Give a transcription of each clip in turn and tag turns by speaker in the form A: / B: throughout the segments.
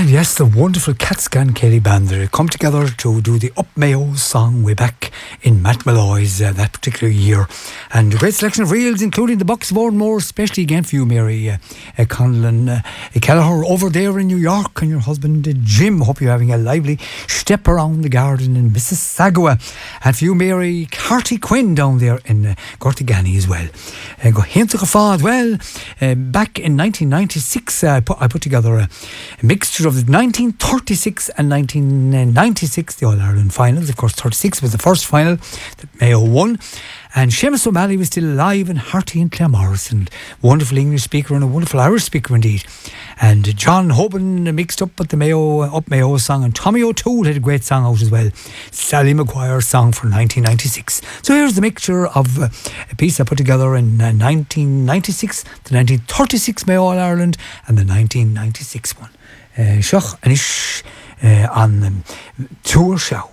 A: And yes, the wonderful Catscan Kelly Band there come together to do the Up Mayo song way back in Matt Malloy's that particular year. And a great selection of reels, including the Bucks of Ardmore, especially again for you, Mary Conlon Kelleher over there in New York, and your husband Jim. Hope you're having a lively step around the garden in Mississauga. And for you, Mary Carty Quinn down there in Gortigani as well. Go Hinta Fad. Well, back in 1996, I put together a mixture of the 1936 and 1996, the All-Ireland finals. Of course, 36 was the first final that Mayo won. And Seamus O'Malley was still alive, and hearty and Claremorris, and wonderful English speaker and a wonderful Irish speaker indeed. And John Hoban mixed up with the Up Mayo song, and Tommy O'Toole had a great song out as well, Sally Maguire's song for 1996. So here's the mixture of a piece I put together in 1996, the 1936 Mayo All-Ireland, and the 1996 one. Seach Anish on the tour show.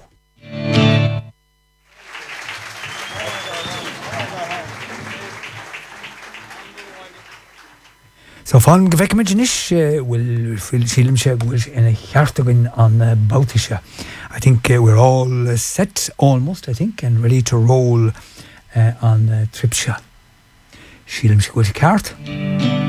A: So fan gevekmenish will film in a Hartogen on Bautisha. I think we're all set almost, I think, and ready to roll on Tripsha. Shilm Shagwati Cart.